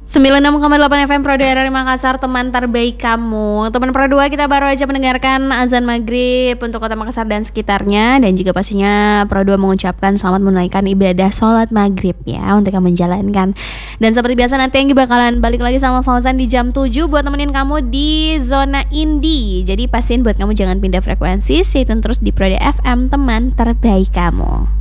96,8 FM Pro 2 RRI Makassar, teman terbaik kamu. Teman Pro 2, kita baru aja mendengarkan azan maghrib untuk kota Makassar dan sekitarnya. Dan juga pastinya Pro 2 mengucapkan selamat menunaikan ibadah sholat maghrib ya, untuk yang menjalankan. Dan seperti biasa nanti yang bakalan balik lagi sama Fauzan di jam 7 buat nemenin kamu di zona indie. Jadi pastiin buat kamu jangan pindah frekuensi, stay tune terus di Pro 2 FM, teman terbaik kamu.